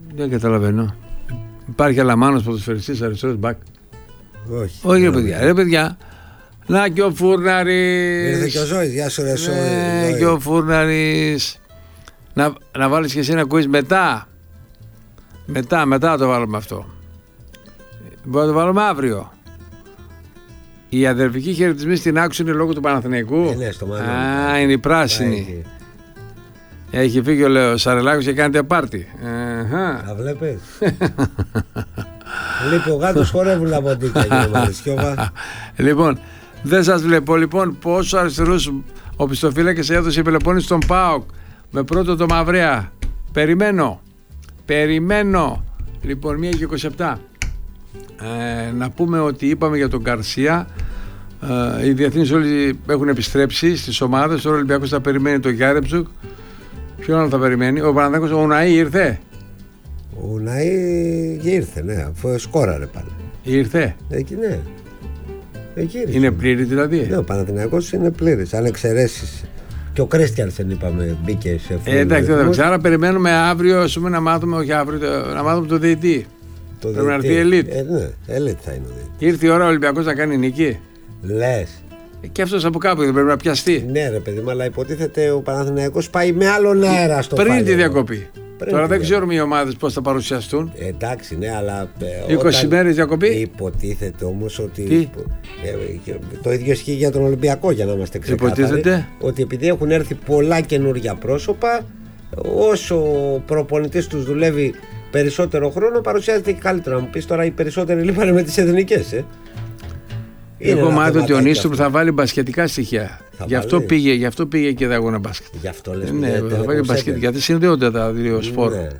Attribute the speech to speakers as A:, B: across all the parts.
A: Δεν καταλαβαίνω. Υπάρχει Αλαμάνος ποδοσφαιριστής αριστερός μπακ? Όχι ρε παιδιά. Ρε παιδιά. Να και ο Φούρναρης.
B: Ήρθε και ο Ζώης. Γεια σου ρε Ζώη.
A: Ναι, και ο Φούρναρης. Να βάλεις και εσύ ένα quiz μετά. Μετά το βάλουμε αυτό. Μπορούμε να το βάλουμε αύριο. Οι αδερφικοί χαιρετισμοί στην Άξο είναι λόγω του Παναθηναϊκού.
B: Ναι, στο Μάλλον.
A: Είναι η πράσινη. Έχει φύγει ο Σαρελάκος και κάνετε πάρτι.
B: Να βλέπεις. Λείπει ο γάτος, χορεύουν τα ποντίκια.
A: Λοιπόν, δεν σας βλέπω. Λοιπόν, πόσο αριστερούς οπισθοφύλακες έδωσε η Πελοπόννησο στον ΠΑΟΚ με πρώτο το Μαυρέα. Περιμένω. Λοιπόν, 1:27. Να πούμε ότι είπαμε για τον Γκαρσία. Οι διεθνείς όλοι έχουν επιστρέψει στις ομάδες. Τώρα ο Ολυμπιακός θα περιμένει τον Γιάρεμτσουκ. Ποιον άλλο θα περιμένει? Ο Παναθηναϊκός, ο Ουναή ήρθε.
B: Ο Ουναή ήρθε, ναι, αφού σκόραρε πάλι.
A: Ήρθε.
B: Εκεί, ναι. Εκεί ήρθε.
A: Είναι πλήρη δηλαδή.
B: Ναι, ο Παναθηναϊκός είναι πλήρης. Αν εξαιρέσεις. Και ο Κρίστιανσεν είπαμε μπήκε σε φούλη.
A: Εντάξει, δεν ξέρω. Άρα περιμένουμε αύριο να μάθουμε, όχι αύριο, να μάθουμε το διαιτητή. Πρέπει να έρθει η Ελίτ.
B: Ναι, Ελίτ θα είναι ο διαιτητής.
A: Ήρθε η ώρα ο Ολυμπιακός να κάνει νίκη.
B: Λες.
A: Και αυτός από κάπου δεν πρέπει να πιαστεί.
B: Ναι, ρε παιδί μου, αλλά υποτίθεται ο Παναθηναϊκός πάει με άλλον αέρα στο
A: πριν τη διακοπή. Τώρα δεν ξέρουμε οι ομάδες πώς θα παρουσιαστούν.
B: Εντάξει, ναι, αλλά.
A: 20 μέρες διακοπή.
B: Υποτίθεται όμως ότι. Το ίδιο ισχύει για τον Ολυμπιακό, για να είμαστε ξεκάθαροι.
A: Υποτίθεται
B: ότι επειδή έχουν έρθει πολλά καινούργια πρόσωπα, όσο ο προπονητής τους δουλεύει περισσότερο χρόνο, παρουσιάζεται και καλύτερα. Να μου πεις τώρα, οι περισσότεροι λείπανε με τις εθνικές.
A: Έχω μάθει ότι ο Νίστρου θα βάλει μπασκετικά στοιχεία. Γι' αυτό πήγε και αγώνα μπάσκετ.
B: Γι' αυτό λες.
A: Ναι, θα βάλει μπασκετ. Γιατί συνδέονται τα δύο σπορ. Ναι.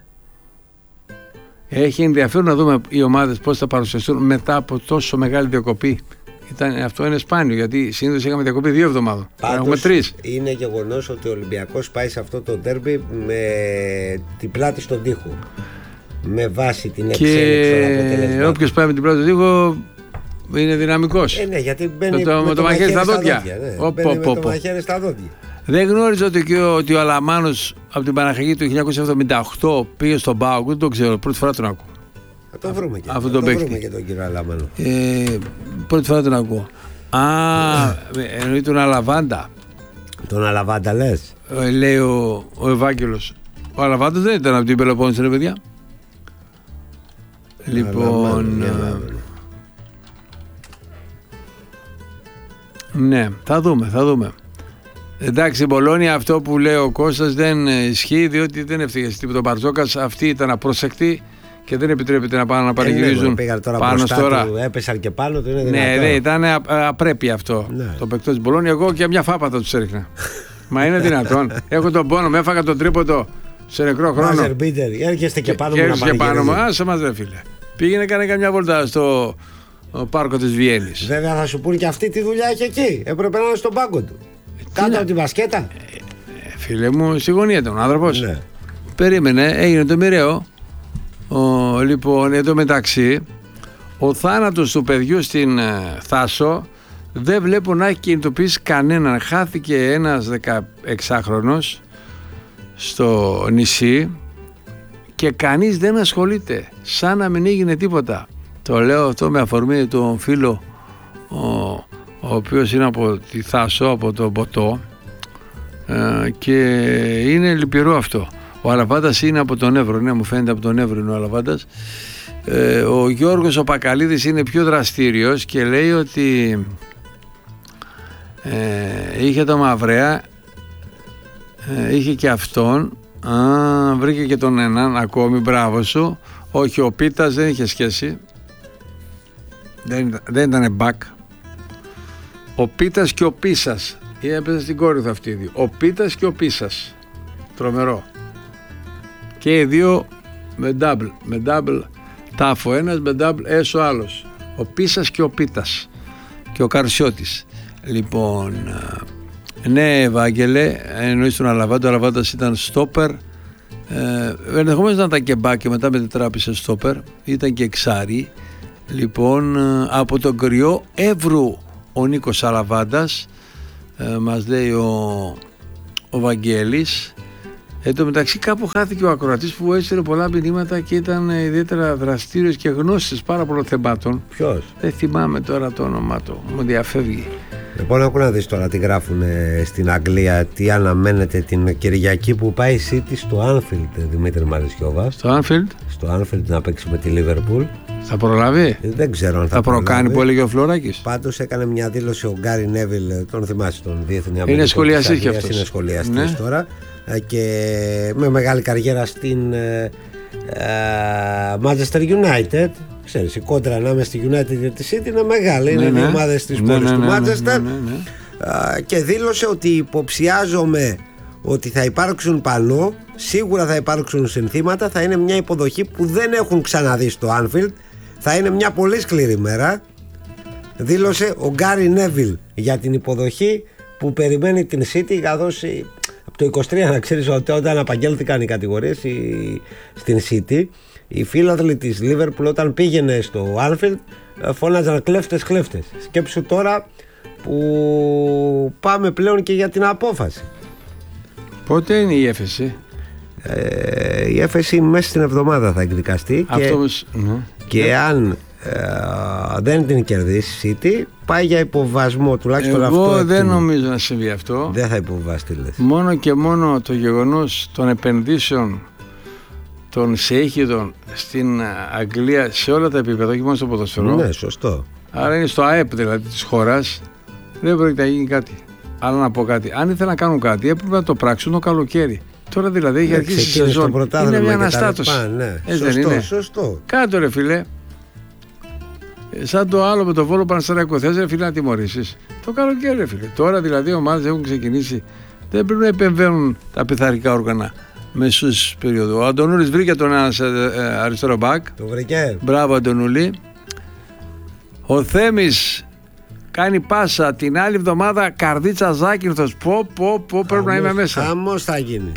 A: Έχει ενδιαφέρον να δούμε οι ομάδες πώς θα παρουσιαστούν μετά από τόσο μεγάλη διακοπή. Αυτό είναι σπάνιο, γιατί συνήθως είχαμε διακοπή 2 εβδομάδων. Έχουμε 3.
B: Είναι γεγονός ότι ο Ολυμπιακός πάει σε αυτό το ντέρμπι με την πλάτη στον τοίχο. Με βάση την εξέλιξη των αποτελεσμάτων.
A: Και όποιος πάει με την πλάτη στον τοίχο είναι δυναμικός.
B: Ναι, γιατί μπαίνει
A: με το μαχαίρι στα δόντια.
B: Μπαίνει με το μαχαίρι στα δόντια.
A: Δεν γνώριζα ότι ο Αλαμάνος από την Παναχαϊκή του 1978 πήγε στον ΠΑΟΚ. Δεν το ξέρω, πρώτη φορά τον ακούω.
B: Θα το βρούμε και,
A: βρούμε
B: και τον κύριο Αλαμάνο.
A: Πρώτη φορά τον ακούω. Εννοεί τον Αλαβάντα.
B: Τον Αλαβάντα λες?
A: Λέει ο Ευάγγελος. Ο Αλαβάντας δεν ήταν από την Πελοπόννησο, ρε παιδιά. Λοιπόν. Ναι, θα δούμε. Εντάξει, η Μπολόνια, αυτό που λέει ο Κώστας δεν ισχύει, διότι δεν έφταιγε τίποτα. Ο Μπαρτζόκας αυτή ήταν απρόσεκτη και δεν επιτρέπεται να πάνε να πανηγυρίζουν πάνω τώρα.
B: Έπεσαν και πάνω του, είναι
A: δυνατό. Ναι, ήταν απρέπεια αυτό. Ναι. Το παικτό της Μπολόνια, εγώ και μια φάπα θα τους έριχνα. Μα είναι δυνατόν? Έχω τον πόνο, με έφαγα τον τρίποντο σε νεκρό χρόνο.
B: Μάζερ Μπίτερ, έρχεστε και πάνω μου να
A: πανηγυρίζουν. Άσε μας ρε φίλε. Πήγαινε, κάνε καμιά βόλτα στο πάρκο της Βιέννης.
B: Βέβαια θα σου πούν και αυτή τη δουλειά έχει εκεί. Έπρεπε να είναι στον πάγκο του. Κάτω από τη μπασκέτα.
A: Φίλε μου, στη γωνία ήταν ο άνθρωπος.
B: Ναι.
A: Περίμενε, έγινε το μοιραίο. Λοιπόν, εδώ μεταξύ, ο θάνατος του παιδιού στην Θάσο δεν βλέπω να έχει κινητοποιήσει κανέναν. Χάθηκε ένας 16χρονος στο νησί και κανείς δεν ασχολείται, σαν να μην έγινε τίποτα. Το λέω αυτό με αφορμή τον φίλο ο οποίος είναι από τη Θάσο, από το Ποτό, και είναι λυπηρό αυτό. Ο Αλαβάντας είναι από τον Εύρο, ναι, μου φαίνεται από τον Εύρο είναι ο Αλαβάντας. Ο Γιώργος ο Πακαλίδης είναι πιο δραστήριος και λέει ότι είχε το Μαυρέα, είχε και αυτόν, βρήκε και τον έναν ακόμη, μπράβο σου. Όχι, ο Πίτας δεν είχε σχέση, δεν ήταν μπακ. Ο Πίτας και ο Πίσας έπαιζε στην κόρη του αυτοί οι δύο. Ο Πίτας και ο Πίσας, τρομερό. Και οι δύο με double τάφο ένας, με double S ο άλλος. Ο Πίσας και ο Πίτας και ο Καρσιώτης. Λοιπόν, ναι, Ευάγγελε, εννοείς τον Αλαβάντα. Ο Αλαβάντας ήταν στόπερ, ενδεχομένως να ήταν και μπακ και μετά μετετράπησε στόπερ, ήταν και εξάρι. Λοιπόν, από τον Κρυό Εύρου ο Νίκος Αλαβάντας, μας λέει ο Βαγγέλης. Εν τω μεταξύ κάπου χάθηκε ο ακροατής που έστειλε πολλά μηνύματα και ήταν ιδιαίτερα δραστήριος και γνώστης πάρα πολλών θεμάτων.
B: Ποιος?
A: Δεν θυμάμαι τώρα το όνομά του, μου διαφεύγει.
B: Λοιπόν, άκου να δεις τώρα τι γράφουν στην Αγγλία, τι αναμένεται την Κυριακή που πάει η City στο Anfield, Δημήτρη Μαρισιόβα.
A: Στο Anfield?
B: Στο Anfield να παίξει με τη Liverpool.
A: Θα προλάβει?
B: Δεν ξέρω αν θα
A: προκάνει που έλεγε ο Φλωράκης.
B: Πάντως έκανε μια δήλωση ο Γκάρι Νέβιλ, τον θυμάσαι, τον διεθνή
A: αμυντικό. Είναι σχολιαστής και αυτός.
B: Είναι σχολιαστής τώρα και με μεγάλη καριέρα στην Manchester United. Ξέρεις, η κόντρα ανάμεσα στη United και τη City είναι μεγάλη. Είναι δύο ομάδες της πόλης του Manchester. Και δήλωσε ότι υποψιάζομαι ότι θα υπάρξουν πανό, σίγουρα θα υπάρξουν συνθήματα, θα είναι μια υποδοχή που δεν έχουν ξαναδεί στο Anfield, θα είναι μια πολύ σκληρή μέρα, δήλωσε ο Γκάρι Νέβιλ για την υποδοχή που περιμένει την City, καθώς από το 23 να ξέρεις ότι όταν απαγγέλθηκαν οι κατηγορίες στην City, οι φίλαθλοι της Liverpool όταν πήγαινε στο Anfield φώναζαν κλέφτες. Σκέψου τώρα που πάμε πλέον και για την απόφαση. Πότε είναι η έφεση? Η έφεση μέσα στην εβδομάδα θα εκδικαστεί. Και αν δεν την κερδίσει η City, πάει για υποβασμό, τουλάχιστον αυτό.
A: Εγώ δεν νομίζω να συμβεί αυτό.
B: Δεν θα υποβάσει, λες.
A: Μόνο και μόνο το γεγονός των επενδύσεων των σεΐχιδων στην Αγγλία σε όλα τα επίπεδα, όχι μόνο στο ποδοσφαιρό.
B: Ναι, σωστό.
A: Άρα είναι στο ΑΕΠ δηλαδή της χώρας. Δεν πρόκειται να γίνει κάτι. Αλλά να πω κάτι. Αν ήθελαν να κάνουν κάτι, έπρεπε να το πράξουν το καλοκαίρι. Τώρα δηλαδή έχει αρχίσει η σεζόν. Είναι μια αναστάτωση.
B: Σωστό.
A: Κάτω ρε φίλε. Σαν το άλλο με το Βόλο Πανσεραϊκό. Θες ρε φίλε να τιμωρήσεις? Το καλοκαίρι ρε φίλε. Τώρα δηλαδή οι ομάδες έχουν ξεκινήσει. Δεν πρέπει να επεμβαίνουν τα πειθαρχικά όργανα μεσούς περίοδου. Ο Αντωνούλης βρήκε τον ένα αριστερό μπακ.
B: Το βρήκε.
A: Μπράβο Αντωνούλη. Ο Θέμης κάνει πάσα την άλλη εβδομάδα, Καρδίτσα Ζάκυνθος. Πρέπει να είμαι μέσα.
B: Χαμός θα γίνει.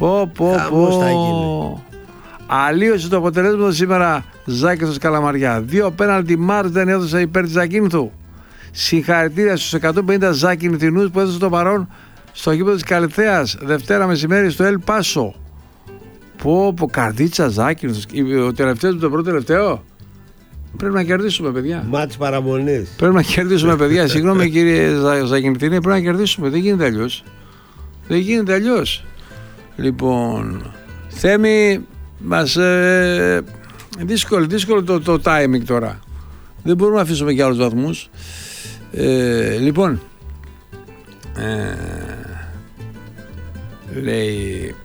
A: Αλλίωσε το αποτελέσμα σήμερα Ζάκυνθος Καλαμαριά. 2 πέναλτι Μάρς δεν έδωσε υπέρ της Ζακύνθου. Συγχαρητήρια στους 150 Ζακυνθινούς που έδωσαν το παρόν στο γήπεδο της Καλυθέας Δευτέρα μεσημέρι στο Ελ Πάσο. Καρδίτσα Ζάκυνθος. Ο τελευταίος με το πρώτο τελευταίο. Πρέπει να κερδίσουμε, παιδιά.
B: Μάτς παραμονής.
A: Πρέπει να κερδίσουμε, παιδιά. Συγγνώμη, κύριε Ζακυνθίνη, πρέπει να κερδίσουμε. Δεν γίνεται αλλιώς. Λοιπόν, Θέμη, μας δύσκολο το timing τώρα. Δεν μπορούμε να αφήσουμε και άλλους βαθμούς. Λοιπόν, λέει...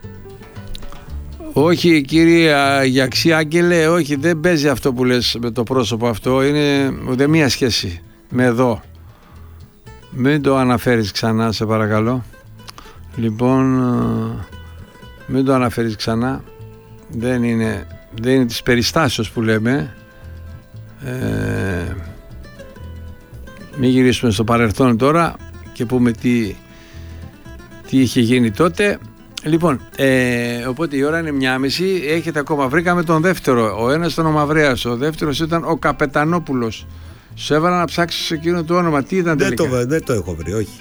A: Όχι κύριε Γιαξή Άγγελε, όχι, δεν παίζει αυτό που λες με το πρόσωπο αυτό, είναι ούτε μία σχέση με εδώ. Μην το αναφέρεις ξανά, σε παρακαλώ. Λοιπόν, μην το αναφέρεις ξανά. Δεν είναι της περιστάσεως που λέμε. Μην γυρίσουμε στο παρελθόν τώρα και πούμε τι είχε γίνει τότε. Λοιπόν, οπότε η ώρα είναι 1:30. Έχετε ακόμα, βρήκαμε τον δεύτερο. Ο ένας ήταν ο Μαυρέας, ο δεύτερος ήταν ο Καπετανόπουλος. Σου έβαλα να ψάξεις εκείνο το όνομα. Τι ήταν τελικά?
B: Δεν το έχω βρει, όχι.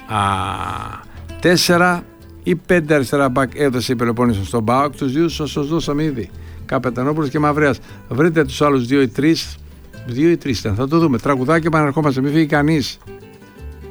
A: 4 ή 5 αριστερά μπακ έδωσε η Πελοπόννησος στον ΠΑΟΚ. Τους δύο σας δώσαμε ήδη. Καπετανόπουλος και Μαυρέας. Βρείτε τους άλλους 2 ή 3. 2 ή 3 ήταν, θα το δούμε. Τραγουδάκι, επαναρχόμαστε, μην φύγει κανείς.